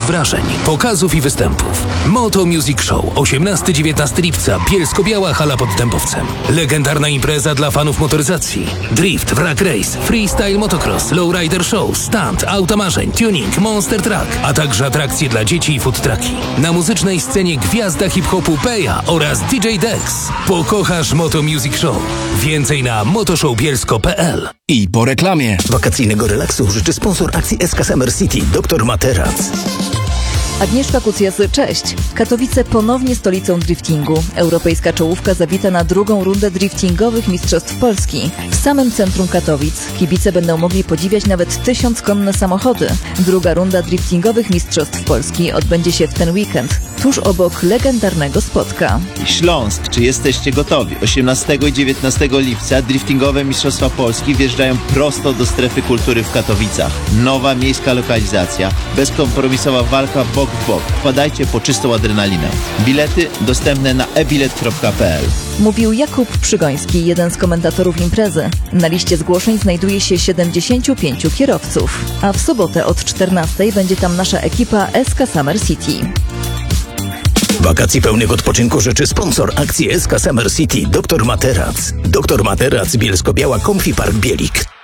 wrażeń, pokazów i występów. Moto Music Show 18-19 lipca, Bielsko-Biała hala pod Dębowcem. Legendarna impreza dla fanów motoryzacji. Drift, wrak race, freestyle motocross, lowrider show, stunt, auta marzeń, tuning, monster truck, a także atrakcje dla dzieci i food trucki. Na muzycznej scenie gwiazda hip-hopu Peja oraz DJ Dex. Pokochasz Moto Music Show. Więcej na motoshowbielsko.pl. I po reklamie. Wakacyjnego relaksu życzy sponsor akcji SK Summer City, Dr Materac. Agnieszka Kucjas, cześć. Katowice ponownie stolicą driftingu. Europejska czołówka zawita na drugą rundę driftingowych Mistrzostw Polski. W samym centrum Katowic kibice będą mogli podziwiać nawet 1000-konne samochody. Druga runda driftingowych Mistrzostw Polski odbędzie się w ten weekend, tuż obok legendarnego spotka. Śląsk, czy jesteście gotowi? 18 i 19 lipca driftingowe Mistrzostwa Polski wjeżdżają prosto do strefy kultury w Katowicach. Nowa miejska lokalizacja, bezkompromisowa walka bok w bok. Wpadajcie po czystą adrenalinę. Bilety dostępne na ebilet.pl. Mówił Jakub Przygoński, jeden z komentatorów imprezy. Na liście zgłoszeń znajduje się 75 kierowców, a w sobotę od 14 będzie tam nasza ekipa SK Summer City. Wakacji pełnych odpoczynku życzy sponsor akcji SK Summer City, Dr Materac. Dr Materac, Bielsko-Biała, Comfy Park Bielik.